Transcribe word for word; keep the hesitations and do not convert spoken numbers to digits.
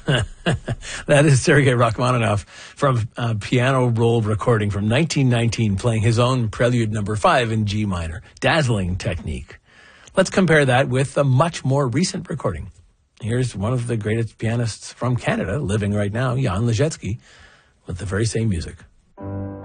That is Sergei Rachmaninoff from a piano roll recording from nineteen nineteen, playing his own Prelude number five in G minor. Dazzling technique. Let's compare that with a much more recent recording. Here's one of the greatest pianists from Canada living right now, Jan Ležecky, with the very same music.